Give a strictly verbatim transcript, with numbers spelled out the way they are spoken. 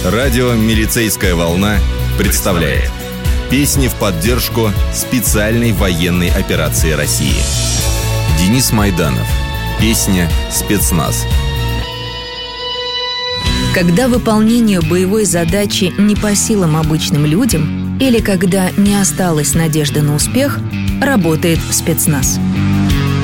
Радио «Милицейская волна» представляет песни в поддержку специальной военной операции России. Денис Майданов. Песня «Спецназ». Когда выполнение боевой задачи не по силам обычным людям или когда не осталось надежды на успех, работает спецназ.